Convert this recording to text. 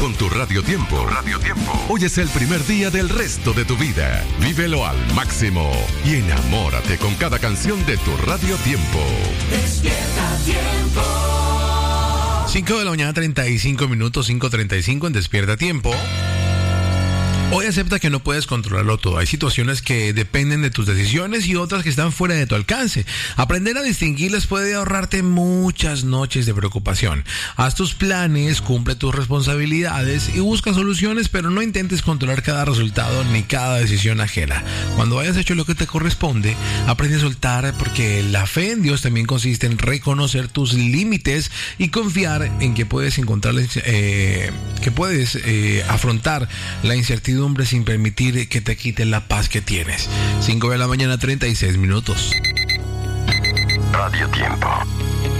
con tu Radio Tiempo. Hoy es el primer día del resto de tu vida. Vívelo al máximo y enamórate con cada canción de tu Radio Tiempo. Despierta Tiempo. 5 de la mañana, 35 minutos, 5:35 en Despierta Tiempo. Hoy acepta que no puedes controlarlo todo. Hay situaciones que dependen de tus decisiones y otras que están fuera de tu alcance. Aprender a distinguirlas puede ahorrarte muchas noches de preocupación. Haz tus planes, cumple tus responsabilidades y busca soluciones, pero no intentes controlar cada resultado ni cada decisión ajena. Cuando hayas hecho lo que te corresponde, aprende a soltar, porque la fe en Dios también consiste en reconocer tus límites y confiar en que puedes encontrar, afrontar la incertidumbre sin permitir que te quite la paz que tienes. 5 de la mañana, 36 minutos. Radio Tiempo.